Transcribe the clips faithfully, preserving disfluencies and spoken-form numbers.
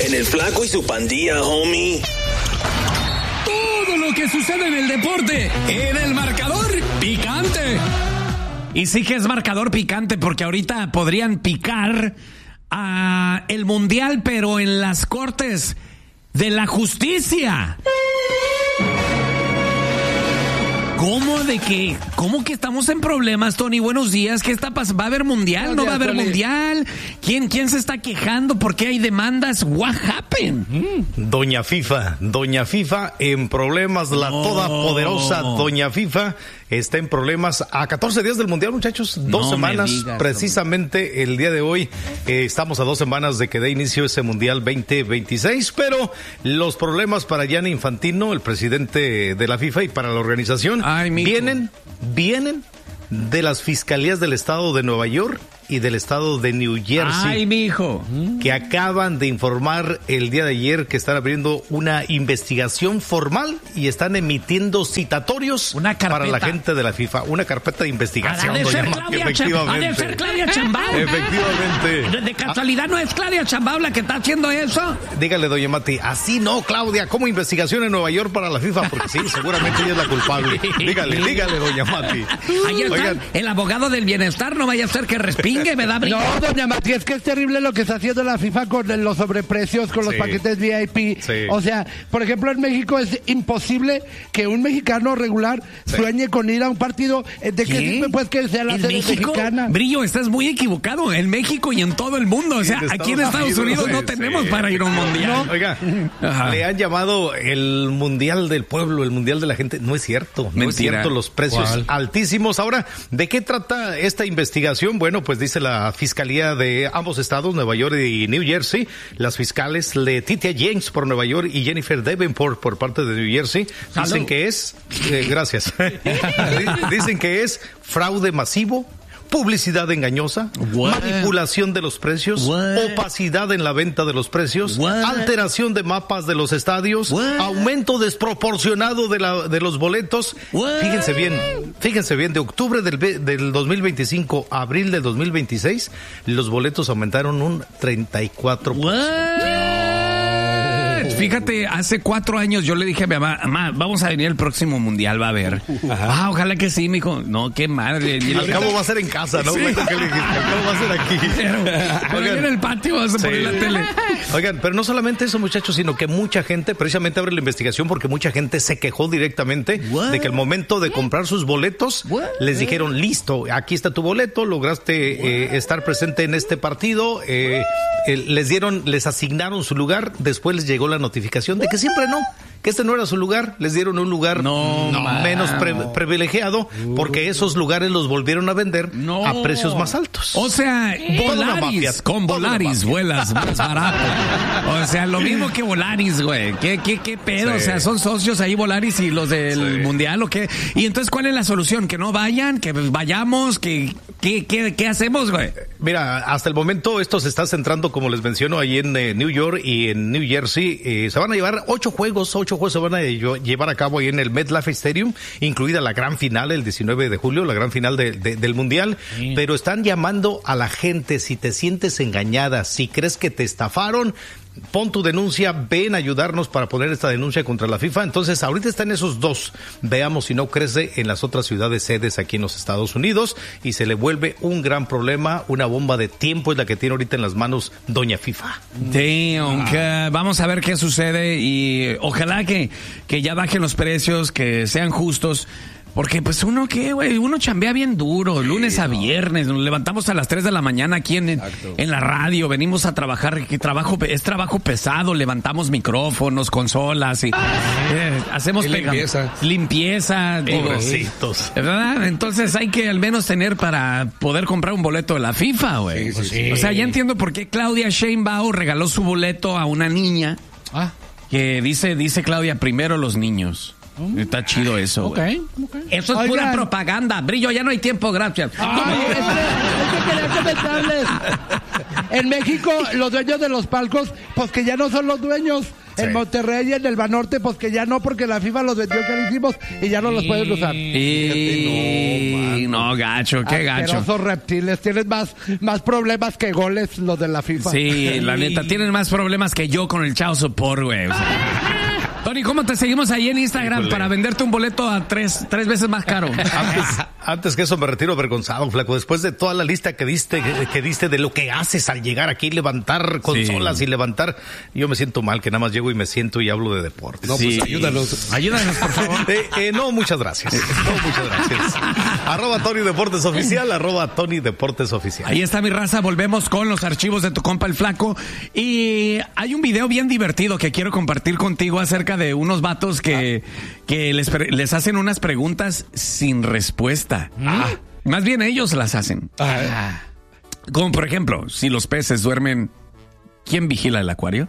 En el Flaco y su pandilla, homie. Todo lo que sucede en el deporte, en el marcador picante. Y sí que es marcador picante porque ahorita podrían picar a el mundial, pero en las cortes de la justicia. ¿Cómo de que, cómo que estamos en problemas, Tony? Buenos días. ¿Qué está pasando? ¿Va a haber mundial? ¿No va a haber mundial? ¿Quién, quién se está quejando? ¿Por qué hay demandas? What happened? Mm. Doña FIFA, Doña FIFA en problemas. La no. todopoderosa Doña FIFA está en problemas a catorce días del mundial, muchachos. Dos no semanas, digas, precisamente hombre. El día de hoy. Eh, estamos a dos semanas de que dé inicio ese mundial veinte veintiséis, pero los problemas para Gianni Infantino, el presidente de la FIFA, y para la organización, Ay, vienen, vienen de las fiscalías del estado de Nueva York y del estado de New Jersey. Ay, mijo. Que acaban de informar el día de ayer que están abriendo una investigación formal y están emitiendo citatorios una para la gente de la FIFA. Una carpeta de investigación. Ha de ser Claudia, efectivamente. Ha de ser Claudia Chambao. Efectivamente. ¿De casualidad no es Claudia Chambao la que está haciendo eso? Dígale, doña Mati, así no, Claudia, ¿cómo investigación en Nueva York para la FIFA? Porque sí, seguramente ella es la culpable. Dígale, dígale, doña Mati. Ahí está. Oigan, el abogado del bienestar, no vaya a ser que respire. Me da no, doña Mati, es que es terrible lo que está haciendo la FIFA con los sobreprecios, con los sí. paquetes V I P. Sí. O sea, por ejemplo, en México es imposible que un mexicano regular sí. sueñe con ir a un partido de que sí, pues que sea la sede mexicana. Brillo, estás muy equivocado. En México y en todo el mundo. O sea, en aquí en Estados Unidos, Unidos no sí. tenemos para ir a un mundial. ¿No? Oiga, Ajá. le han llamado el mundial del pueblo, el mundial de la gente. No es cierto. No Mentira. es cierto. Los precios ¿Cuál? altísimos. Ahora, ¿de qué trata esta investigación? Bueno, pues dice la fiscalía de ambos estados, Nueva York y New Jersey. Las fiscales Letitia James por Nueva York y Jennifer Davenport por parte de New Jersey dicen Salud. que es, eh, gracias, dicen que es fraude masivo, publicidad engañosa, What? manipulación de los precios, What? opacidad en la venta de los precios, What? alteración de mapas de los estadios, What? aumento desproporcionado de, la, de los boletos. What? Fíjense bien, fíjense bien, de octubre del, del dos mil veinticinco a abril del dos mil veintiséis, los boletos aumentaron un treinta y cuatro por ciento. Fíjate, hace cuatro años yo le dije a mi mamá, mamá, vamos a venir el próximo mundial, va a ver. Ajá. Ah, ojalá que sí, mijo. No, qué madre. Al cabo va a ser en casa, ¿no? Sí. ¿Qué le dijiste? Al cabo va a ser aquí. Pero, Oigan, en el patio vas a sí. poner la tele. Oigan, pero no solamente eso, muchachos, sino que mucha gente, precisamente abre la investigación porque mucha gente se quejó directamente What? de que al momento de comprar sus boletos, What? les dijeron, listo, aquí está tu boleto, lograste eh, estar presente en este partido, eh, eh, les dieron, les asignaron su lugar, después les llegó la notificación de que siempre no, que este no era su lugar, les dieron un lugar no, no, menos pre- privilegiado porque esos lugares los volvieron a vender no. a precios más altos. O sea, Volaris, con Volaris vuelas más barato. O sea, lo mismo que Volaris, güey. ¿Qué, qué, qué pedo? Sí. O sea, son socios ahí Volaris y los del sí. Mundial o qué. Y entonces, ¿cuál es la solución? ¿Que no vayan? ¿Que vayamos? ¿Que, qué, qué, ¿Qué hacemos, güey? Mira, hasta el momento esto se está centrando, como les menciono, ahí en eh, New York y en New Jersey. Eh, se van a llevar ocho juegos, ocho juegos se van a llevar a cabo ahí en el MetLife Stadium, incluida la gran final el diecinueve de julio, la gran final de, de, del Mundial. Sí. Pero están llamando a la gente, si te sientes engañada, si crees que te estafaron, pon tu denuncia, ven a ayudarnos para poner esta denuncia contra la FIFA. Entonces, ahorita están esos dos. Veamos si no crece en las otras ciudades sedes aquí en los Estados Unidos y se le vuelve un gran problema, una bomba de tiempo es la que tiene ahorita en las manos Doña FIFA. Damn, que vamos a ver qué sucede y ojalá que, que ya bajen los precios, que sean justos. Porque pues uno qué, güey, uno chambea bien duro, sí, lunes a viernes, nos levantamos a las tres de la mañana aquí en, en la radio, venimos a trabajar, que trabajo, es trabajo pesado, levantamos micrófonos, consolas y eh, hacemos y pega- limpieza. Limpieza, pobrecitos. ¿Verdad? Entonces hay que al menos tener para poder comprar un boleto de la FIFA, güey. Sí, sí, sí. O sea, ya entiendo por qué Claudia Sheinbaum regaló su boleto a una niña. Ah. Que dice, dice Claudia, primero los niños. Está chido eso, güey. Okay, okay. Eso es Oigan. pura propaganda. Brillo, ya no hay tiempo, gracias. Ay, es que, es que quería comentarles. En México, los dueños de los palcos, pues que ya no son los dueños. En Monterrey y en el Banorte, pues que ya no, porque la FIFA los vendió carísimos y ya no los pueden usar. Y... no, no, gacho, qué gacho. Esos reptiles tienen más, más problemas que goles los de la FIFA. Sí, la neta, tienen más problemas que yo con el Chao Sopor, güey. O sea, Tony, ¿cómo te seguimos ahí en Instagram Híjole. para venderte un boleto a tres, tres veces más caro? Antes, antes que eso me retiro avergonzado, flaco. Después de toda la lista que diste, que, que diste de lo que haces al llegar aquí, levantar consolas sí. y levantar, yo me siento mal, que nada más llego y me siento y hablo de deportes. No, sí. pues ayúdanos. Ayúdanos, por favor. Eh, eh, no, muchas gracias. No, muchas gracias. Arroba Tony Deportes Oficial, arroba Tony Deportes Oficial. Ahí está mi raza, volvemos con los archivos de tu compa el Flaco. Y hay un video bien divertido que quiero compartir contigo acerca de unos vatos que, ah. que les, les hacen unas preguntas sin respuesta. Ah. Más bien ellos las hacen. Ah. Como por ejemplo, si los peces duermen, ¿quién vigila el acuario?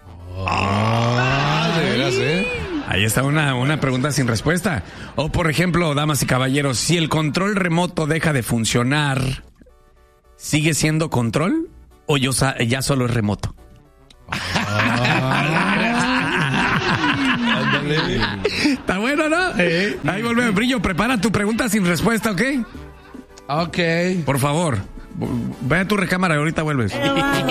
Ah, de veras, ¿eh? Ahí está una, una pregunta sin respuesta. O por ejemplo, damas y caballeros, si el control remoto deja de funcionar, ¿sigue siendo control o yo ya solo es remoto? Está bueno, ¿no? Eh. Ahí volvemos, Brillo, prepara tu pregunta sin respuesta, ¿ok? Ok. Por favor, ve a tu recámara y ahorita vuelves.